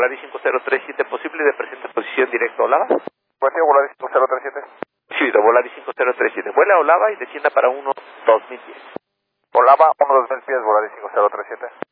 Volaris 5037, posible de presente posición directo a Olava. Buen Volaris 5037. Recibido, Volaris 5037. Vuela a Olava y descienda para 1-2010. Olava 1-2010, Volaris 5037.